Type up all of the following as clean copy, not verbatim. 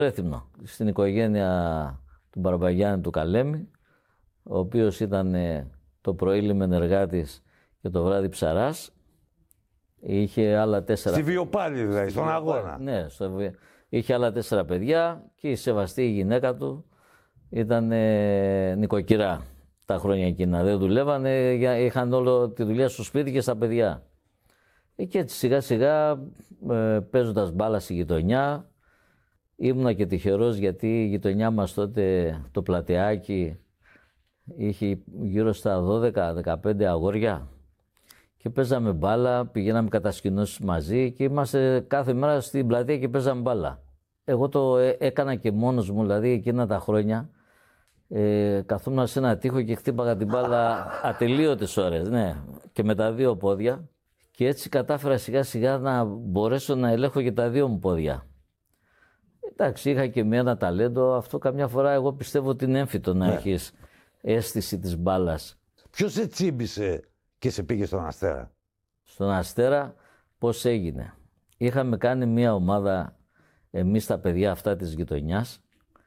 Ρέθυμνο, στην οικογένεια του Μπαρμπαγιάννη του Καλέμη, ο οποίος ήταν το πρωί λιμενεργάτης και το βράδυ ψαράς. Είχε άλλα 4. Στη Βιοπάλη δηλαδή, στον αγώνα. Ναι, είχε άλλα 4 παιδιά και η σεβαστή γυναίκα του ήταν νοικοκυρά τα χρόνια εκείνα. Δεν δουλεύανε, είχαν όλο τη δουλειά στο σπίτι και στα παιδιά. Και έτσι σιγά σιγά παίζοντας μπάλα στη γειτονιά, ήμουνα και τυχερός γιατί η γειτονιά μας τότε το Πλατεάκι είχε γύρω στα 12-15 αγόρια και παίζαμε μπάλα, πηγαίναμε κατασκηνώσεις μαζί και είμαστε κάθε μέρα στην πλατεία και παίζαμε μπάλα. Εγώ το έκανα και μόνος μου, δηλαδή εκείνα τα χρόνια καθόμουν σε ένα τοίχο και χτύπαγα την μπάλα ατελείωτες ώρες, ναι, και με τα 2 πόδια και έτσι κατάφερα σιγά σιγά να μπορέσω να ελέγχω και τα 2 μου πόδια. Εντάξει, είχα και ένα ταλέντο, αυτό καμιά φορά εγώ πιστεύω ότι είναι έμφυτο να έχεις αίσθηση της μπάλας. Ποιος σε τσίμπησε και σε πήγε στον Αστέρα? Στον Αστέρα πώς έγινε? Είχαμε κάνει μια ομάδα εμείς τα παιδιά αυτά της γειτονιάς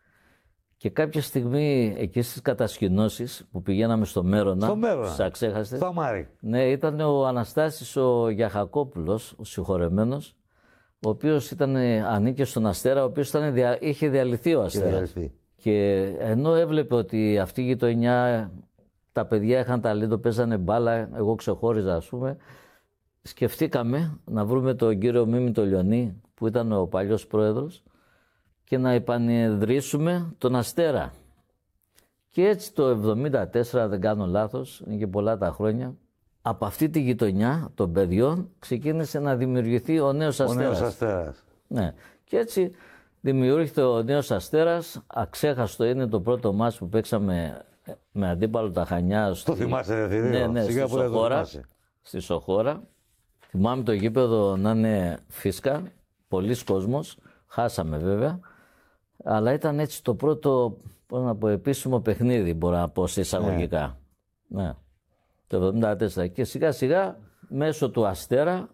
και κάποια στιγμή εκεί στις κατασκηνώσεις που πηγαίναμε στο Μέρονα, στις αξέχαστες, στο Μάρι. Ναι, ήταν ο Αναστάσης ο Γιαχακόπουλος, ο συγχωρεμένος, ο οποίος ανήκε στον Αστέρα, ο οποίος είχε διαλυθεί ο Αστέρας. Και ενώ έβλεπε ότι αυτή η γειτονιά, τα παιδιά είχαν ταλέντο, παίζανε μπάλα, εγώ ξεχώριζα ας πούμε, σκεφτήκαμε να βρούμε τον κύριο Μίμη τον Λιονί, που ήταν ο παλιός πρόεδρος, και να επανειδρύσουμε τον Αστέρα. Και έτσι το 1974, δεν κάνω λάθος, είναι και πολλά τα χρόνια, από αυτή τη γειτονιά των παιδιών ξεκίνησε να δημιουργηθεί ο Νέος Αστέρας. Ο Νέος Αστέρας. Ναι. Και έτσι δημιουργήθηκε ο Νέος Αστέρας. Αξέχαστο είναι το πρώτο μάτς που παίξαμε με αντίπαλο τα Χανιά. Το θυμάσαι, δεν ναι, στη Σοχώρα. Θυμάμαι το γήπεδο να είναι φίσκα, πολλοί κόσμος. Χάσαμε βέβαια. Αλλά ήταν έτσι το πρώτο, επίσημο παιχνίδι, μπορώ να πω σε εισαγωγικά. Ναι. Το 1974. Και σιγά σιγά μέσω του Αστέρα,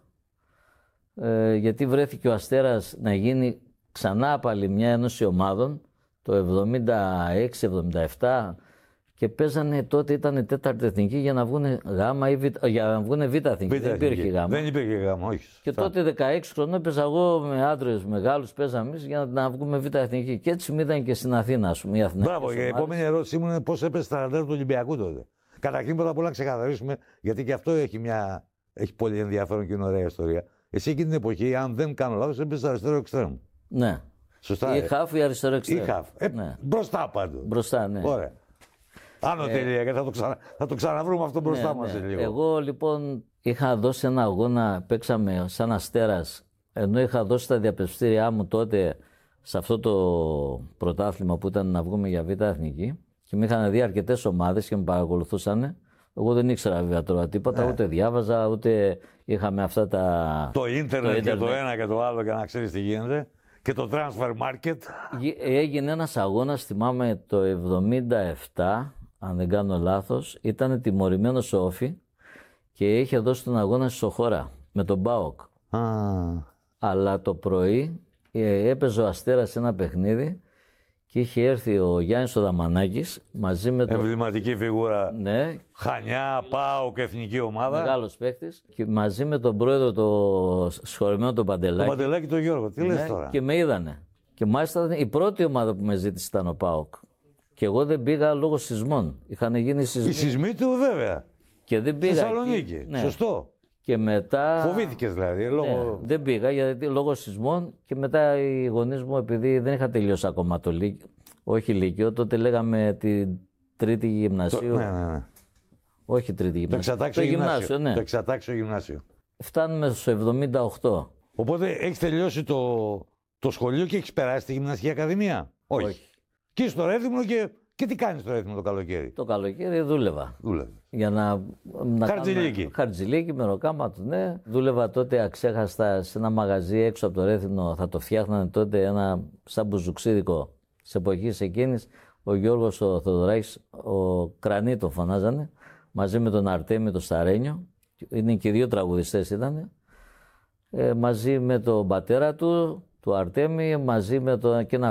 γιατί βρέθηκε ο Αστέρας να γίνει ξανά πάλι μια ένωση ομάδων το 76-77 και παίζανε, τότε ήταν 4η εθνική για να βγουν γάμα ή για να βγουν β' εθνική. Δεν υπήρχε γάμα. Δεν υπήρχε γάμα, όχι. Και τότε 16 χρονών παίζα εγώ με άντρες μεγάλους, παίζαμε εμείς για να βγούμε β' εθνική. Και έτσι με είδαν και στην Αθήνα, ας πούμε. Μπράβο, η επόμενη ερώτησή μου είναι πώς έπαιζε τα ραντέρ του Ολυμπιακού τότε. Καταρχήν πρώτα απ' όλα να ξεκαθαρίσουμε, γιατί και αυτό έχει πολύ ενδιαφέρον και είναι ωραία ιστορία. Εσύ εκείνη την εποχή, αν δεν κάνω λάθος, έπαιζε αριστερό εξτρέμ. Ναι. Σωστά. Ή χαφ ή αριστερό εξτρέμ. Ναι. Μπροστά πάντως. Μπροστά, ναι. Ωραία. Άνω τελεία και θα το ξαναβρούμε αυτό μπροστά μας λίγο. Εγώ λοιπόν είχα δώσει ένα αγώνα, παίξαμε σαν Αστέρας, ενώ είχα δώσει τα διαπιστήριά μου τότε σε αυτό το πρωτάθλημα που ήταν να βγούμε για β' εθνική και με είχαν δει αρκετές ομάδες και με παρακολουθούσαν. Εγώ δεν ήξερα βέβαια τώρα τίποτα, ούτε διάβαζα, ούτε είχαμε αυτά τα... Το ίντερνετ και το ένα και το άλλο για να ξέρεις τι γίνεται. Και το transfer market. Έγινε ένας αγώνας, θυμάμαι το 1977, αν δεν κάνω λάθος, ήταν τιμωρημένος ο Όφη και είχε δώσει τον αγώνα στη Σοχώρα με τον ΠΑΟΚ. Αλλά το πρωί έπαιζε ο Αστέρας ένα παιχνίδι και είχε έρθει ο Γιάννης ο Δαμανάκης μαζί με τον... Εμβληματική φιγούρα. Ναι. Χανιά, ΠΑΟΚ, εθνική ομάδα. Μεγάλος παίκτης. Και μαζί με τον πρόεδρο, το συγχωρεμένο τον Παντελάκη. Τον Παντελάκη τον Γιώργο. Τι λες τώρα? Και με είδανε. Και μάλιστα η πρώτη ομάδα που με ζήτησε ήταν ο ΠΑΟΚ. Και εγώ δεν πήγα λόγω σεισμών. Είχαν γίνει σεισμοί. Οι σεισμοί του βέβαια. Και δεν πήγα. Θεσσαλονίκη. Ναι. Σωστό. Και μετά... Φοβήθηκες δηλαδή. Λόγω... Ναι, δεν πήγα γιατί λόγω σεισμών και μετά οι γονείς μου, επειδή δεν είχα τελειώσει ακόμα το Λύκειο, όχι Λύκειο, τότε λέγαμε την τρίτη γυμνασίου. Ναι. Όχι τρίτη γυμνασίου. Το γυμνάσιο. Ναι. Το εξατάξιο γυμνάσιο. Φτάνουμε στο 78. Οπότε έχεις τελειώσει το σχολείο και έχεις περάσει τη γυμναστική ακαδημία? Όχι. Και στο Ρέθυμνο και τι κάνεις στο Ρέθυμνο το καλοκαίρι? Το καλοκαίρι δούλευα. Για να Χαρτζηλίκι. Χαρτζηλίκι με ροκάματο, ναι. Δούλευα τότε αξέχαστα σε ένα μαγαζί έξω από το Ρέθυμνο. Θα το φτιάχνανε τότε ένα σαν μπουζουξίδικο της εποχής εκείνης. Ο Γιώργος ο Θοδωράκης, ο Κρανή τον φωνάζανε, μαζί με τον Αρτέμι τον Σταρένιο. Είναι και 2 τραγουδιστές ήταν. Μαζί με τον πατέρα του Αρτέμι, μαζί με και ένα